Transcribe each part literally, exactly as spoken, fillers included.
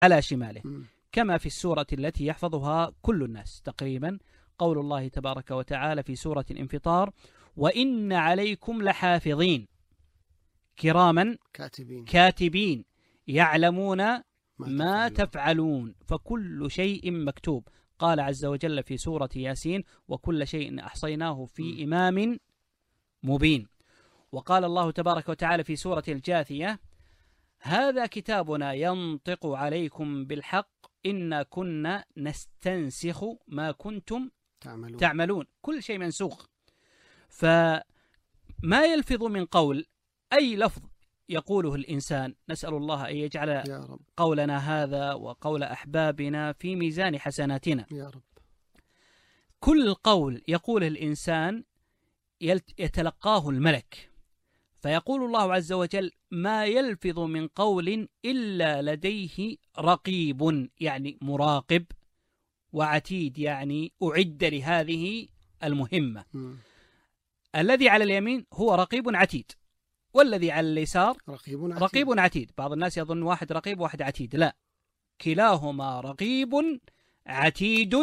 على شماله، كما في السورة التي يحفظها كل الناس تقريبا، قول الله تبارك وتعالى في سورة الانفطار: وإن عليكم لحافظين كراما كاتبين, كاتبين يعلمون ما, ما تفعلون. تفعلون فكل شيء مكتوب. قال عز وجل في سورة ياسين: وكل شيء أحصيناه في م. إمام مبين. وقال الله تبارك وتعالى في سورة الجاثية: هذا كتابنا ينطق عليكم بالحق إنا كنا نستنسخ ما كنتم تعملون. تعملون. كل شيء منسوخ. فما يلفظ من قول، أي لفظ يقوله الإنسان، نسأل الله أن يجعل يا رب قولنا هذا وقول أحبابنا في ميزان حسناتنا يا رب. كل قول يقوله الإنسان يتلقاه الملك، فيقول الله عز وجل: ما يلفظ من قول إلا لديه رقيب، يعني مراقب، وعتيد، يعني أعد لهذه المهمة. م. الذي على اليمين هو رقيب عتيد، والذي على اليسار رقيب عتيد. رقيب عتيد. بعض الناس يظن واحد رقيب وواحد عتيد، لا، كلاهما رقيب عتيد.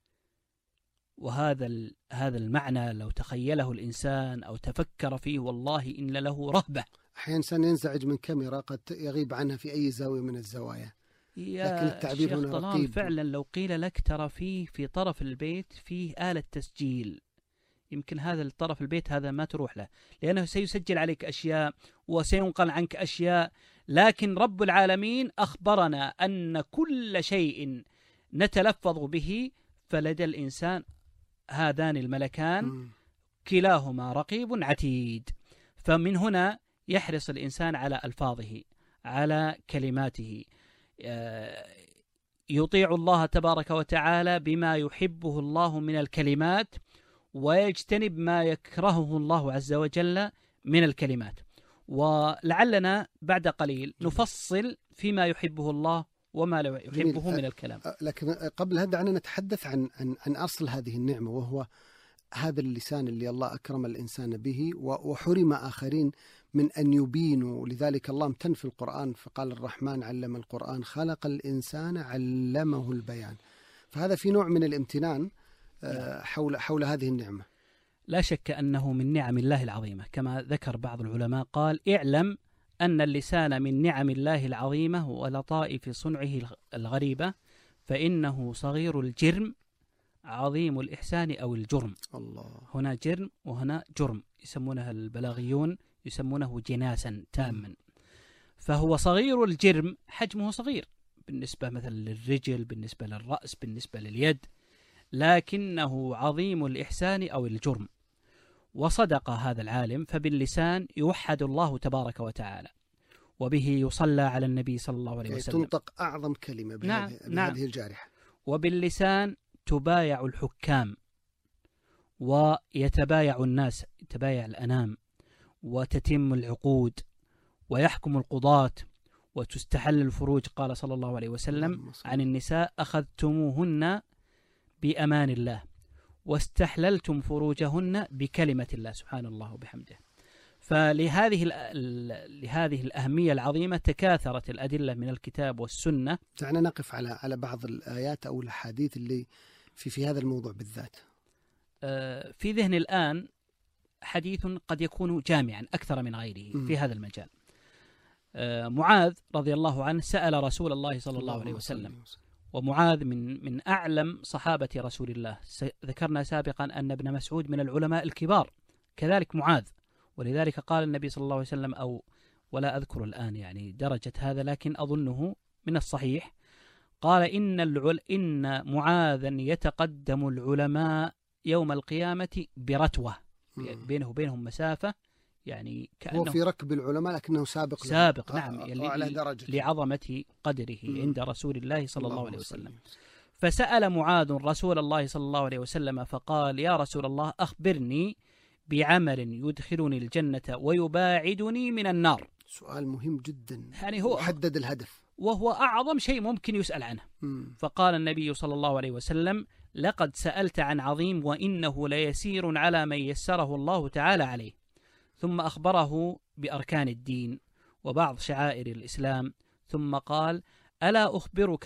وهذا هذا المعنى لو تخيله الإنسان أو تفكر فيه والله إن له رهبة. أحيانا إنسان ينزعج من كاميرا قد يغيب عنها في أي زاوية من الزوايا، لكن التعبير هنا رقيب. فعلا لو قيل لك ترى فيه في طرف البيت فيه آلة تسجيل، يمكن هذا الطرف البيت هذا ما تروح له، لأنه سيسجل عليك أشياء وسينقل عنك أشياء، لكن رب العالمين أخبرنا أن كل شيء نتلفظ به فلدى الإنسان هذان الملكان م. كلاهما رقيب عتيد. فمن هنا يحرص الإنسان على ألفاظه، على كلماته، يطيع الله تبارك وتعالى بما يحبه الله من الكلمات، ويجتنب ما يكرهه الله عز وجل من الكلمات. ولعلنا بعد قليل نفصل فيما يحبه الله وما لا يحبه جميل. من الكلام. لكن قبل هذا دعنا نتحدث عن عن عن أصل هذه النعمة، وهو هذا اللسان اللي الله أكرم الإنسان به وحرم آخرين من أن يبينوا. لذلك الله امتن في القرآن فقال: الرحمن علم القرآن خلق الإنسان علمه البيان. فهذا في نوع من الامتنان حول حول هذه النعمة. لا شك أنه من نعم الله العظيمة، كما ذكر بعض العلماء قال: اعلم أن اللسان من نعم الله العظيمة ولطائف صنعه الغريبة، فإنه صغير الجرم عظيم الإحسان أو الجرم. الله. هنا جرم وهنا جرم، يسمونها البلاغيون يسمونه جناسا تاما. فهو صغير الجرم، حجمه صغير بالنسبة مثلا للرجل، بالنسبة للرأس، بالنسبة لليد، لكنه عظيم الإحسان أو الجرم. وصدق هذا العالم، فباللسان يوحد الله تبارك وتعالى، وبه يصلى على النبي صلى الله عليه وسلم. تنطق أعظم كلمة بهذه, نعم. بهذه نعم. الجارحة. وباللسان تبايع الحكام، ويتبايع الناس، يتبايع الأنام، وتتم العقود، ويحكم القضاة، وتستحل الفروج. قال صلى الله عليه وسلم عن النساء: أخذتموهن بأمان الله واستحللتم فروجهن بكلمة الله. سبحان الله وبحمده. فلهذه لهذه الأهمية العظيمة تكاثرت الأدلة من الكتاب والسنة. دعنا نقف على على بعض الآيات أو الأحاديث اللي في في هذا الموضوع بالذات. في ذهني الآن حديث قد يكون جامعا أكثر من غيره م. في هذا المجال. معاذ رضي الله عنه سأل رسول الله صلى الله عليه وسلم، ومعاذ من من أعلم صحابة رسول الله. ذكرنا سابقا أن ابن مسعود من العلماء الكبار، كذلك معاذ. ولذلك قال النبي صلى الله عليه وسلم، أو ولا أذكر الآن يعني درجة هذا، لكن أظنه من الصحيح، قال: إن العل إن معاذا يتقدم العلماء يوم القيامة برتوة، بينه وبينهم مسافة، يعني كأنه هو في ركب العلماء لكنه سابق سابق له. نعم، على درجة لعظمة قدره م. عند رسول الله صلى الله, الله عليه وسلم. فسأل معاذ رسول الله صلى الله عليه وسلم فقال: يا رسول الله، أخبرني بعمل يدخلني الجنة ويباعدني من النار. سؤال مهم جدا، يعني هو حدد الهدف، وهو أعظم شيء ممكن يسأل عنه. م. فقال النبي صلى الله عليه وسلم: لقد سألت عن عظيم وإنه ليسير على من يسره الله تعالى عليه. ثم أخبره بأركان الدين وبعض شعائر الإسلام، ثم قال: ألا أخبرك